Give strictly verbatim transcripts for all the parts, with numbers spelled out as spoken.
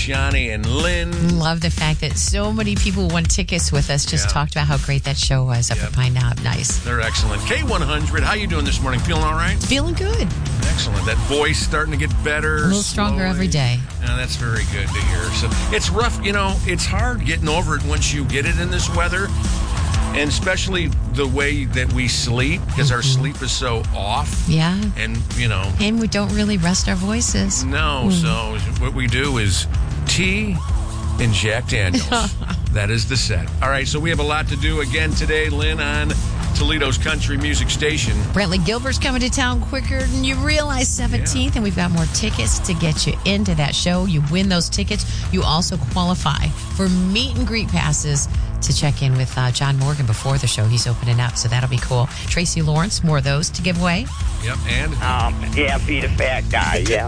Johnny and Lynn. Love the fact that so many people who won tickets with us just yeah. talked about how great that show was up yep. at Pine Knob. Nice. They're excellent. K one hundred, how you doing this morning? Feeling all right? Feeling good. Excellent. That voice starting to get better. A little stronger slowly. every day. Yeah, that's very good to hear. So it's rough. You know, it's hard getting over it once you get it in this weather. And especially the way that we sleep, because mm-hmm. our sleep is so off. Yeah. And, you know. And we don't really rest our voices. No. Mm. So what we do is tea and Jack Daniels. That is the set. All right, so we have a lot to do again today, Lynn, on Toledo's country music station. Brantley Gilbert's coming to town quicker than you realize, seventeenth, yeah. and we've got more tickets to get you into that show. You win those tickets. You also qualify for meet and greet passes to check in with uh, John Morgan before the show. He's opening up, so that'll be cool. Tracy Lawrence, more of those to give away. Yep, and? Um, yeah, be the fat guy, yeah.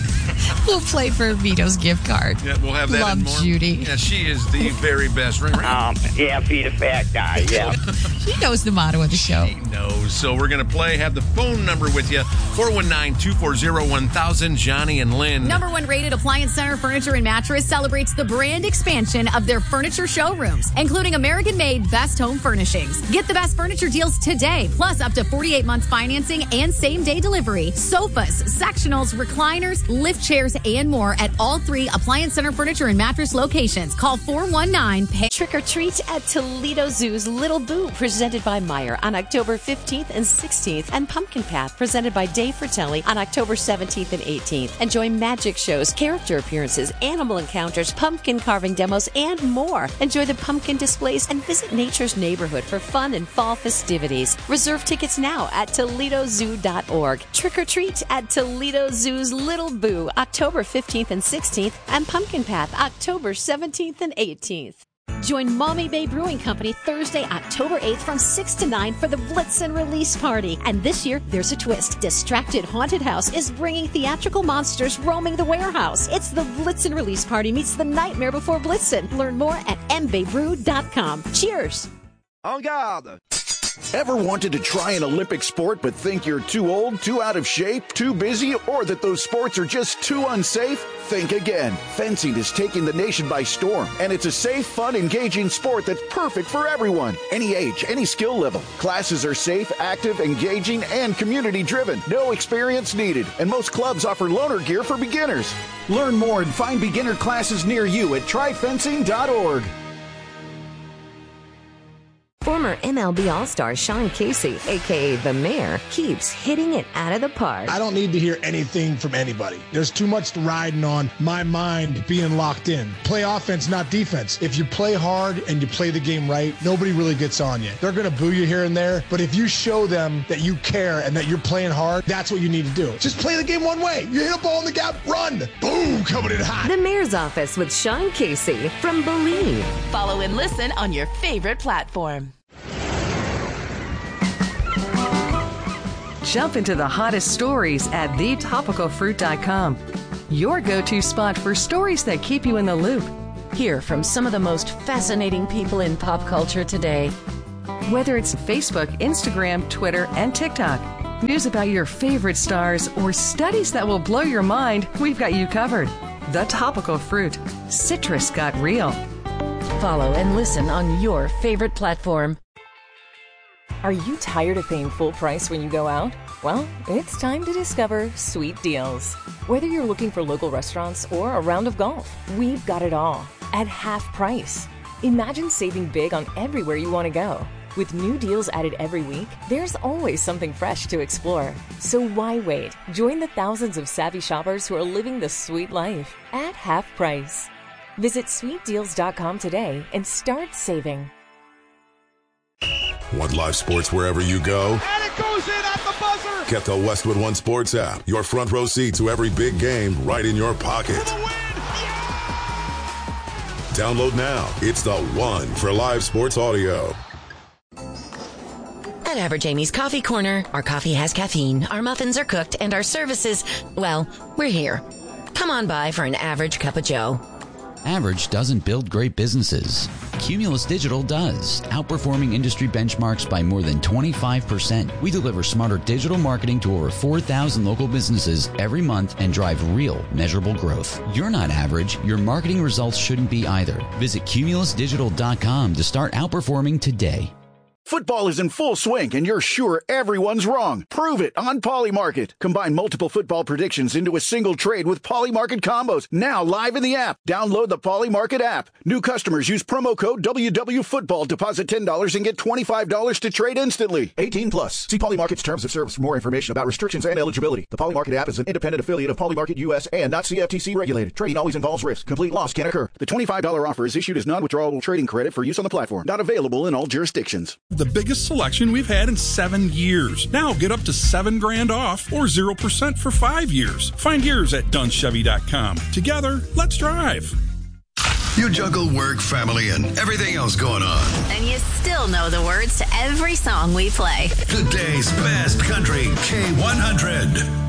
We'll play for Vito's gift card. Yeah, we'll have that Love and more. Judy. Yeah, she is the very best. Ring, ring. Um, yeah, be the fat guy, yeah. She knows the motto of the show. She knows. So we're going to play, have the phone number with you, four one nine, two four zero, one thousand, Johnny and Lynn. Number one rated Appliance Center Furniture and Mattress celebrates the brand expansion of their furniture showrooms, including American-made best home furnishings. Get the best furniture deals today, plus up to forty-eight months financing and same-day delivery. Sofas, sectionals, recliners, lift chairs, and more at all three Appliance Center Furniture and Mattress locations. Call four one nine, pay. Trick or treat at Toledo Zoo's Little Boo, presented by Meijer on October fifteenth and sixteenth, and Pumpkin Path, presented by Dave Fratelli on October seventeenth and eighteenth. Enjoy magic shows, character appearances, animal encounters, pumpkin carving demos, and more. Enjoy the pumpkin displays and visit Nature's Neighborhood for fun and fall festivities. Reserve tickets now at Toledo Zoo dot org. Trick or treat at Toledo Zoo's Little Boo, October fifteenth and sixteenth, and Pumpkin Path, October seventeenth and eighteenth. Join Mommy Bay Brewing Company Thursday, October eighth from six to nine for the Blitzen Release Party. And this year, there's a twist. Distracted Haunted House is bringing theatrical monsters roaming the warehouse. It's the Blitzen Release Party meets the Nightmare Before Blitzen. Learn more at m bay brew dot com. Cheers! En garde! Ever wanted to try an Olympic sport but think you're too old, too out of shape, too busy, or that those sports are just too unsafe? Think again. Fencing is taking the nation by storm, and it's a safe, fun, engaging sport that's perfect for everyone. Any age, any skill level. Classes are safe, active, engaging, and community-driven. No experience needed, and most clubs offer loaner gear for beginners. Learn more and find beginner classes near you at try fencing dot org. Former M L B All-Star Sean Casey, a k a. The Mayor, keeps hitting it out of the park. I don't need to hear anything from anybody. There's too much riding on my mind being locked in. Play offense, not defense. If you play hard and you play the game right, nobody really gets on you. They're going to boo you here and there, but if you show them that you care and that you're playing hard, that's what you need to do. Just play the game one way. You hit a ball in the gap, run. Boom, coming in hot. The Mayor's Office with Sean Casey from Believe. Follow and listen on your favorite platform. Jump into the hottest stories at the topical fruit dot com. Your go-to spot for stories that keep you in the loop. Hear from some of the most fascinating people in pop culture today. Whether it's Facebook, Instagram, Twitter, and TikTok, news about your favorite stars, or studies that will blow your mind, we've got you covered. The Topical Fruit. Citrus got real. Follow and listen on your favorite platform. Are you tired of paying full price when you go out? Well, it's time to discover Sweet Deals. Whether you're looking for local restaurants or a round of golf, we've got it all at half price. Imagine saving big on everywhere you want to go. With new deals added every week, there's always something fresh to explore. So why wait? Join the thousands of savvy shoppers who are living the sweet life at half price. Visit sweet deals dot com today and start saving. Want live sports wherever you go? And it goes in at the buzzer! Get the Westwood One Sports app. Your front row seat to every big game right in your pocket. For the win! Yeah! Download now. It's the one for live sports audio. At Average Amy's Coffee Corner, our coffee has caffeine, our muffins are cooked, and our services, well, we're here. Come on by for an average cup of joe. Average doesn't build great businesses. Cumulus Digital does, outperforming industry benchmarks by more than twenty-five percent. We deliver smarter digital marketing to over four thousand local businesses every month and drive real, measurable growth. You're not average. Your marketing results shouldn't be either. Visit cumulus digital dot com to start outperforming today. Football is in full swing, and you're sure everyone's wrong. Prove it on Polymarket. Combine multiple football predictions into a single trade with Polymarket combos. Now live in the app. Download the Polymarket app. New customers use promo code W W Football. Deposit ten dollars and get twenty-five dollars to trade instantly. eighteen plus. See Polymarket's terms of service for more information about restrictions and eligibility. The Polymarket app is an independent affiliate of Polymarket U S and not C F T C regulated. Trading always involves risk. Complete loss can occur. The twenty-five dollars offer is issued as non-withdrawable trading credit for use on the platform. Not available in all jurisdictions. The biggest selection we've had in seven years. Now get up to seven grand off or zero percent for five years. Find yours at Dunn Chevy dot com. Together, let's drive. You juggle work, family, and everything else going on. And you still know the words to every song we play. Today's best country K one hundred.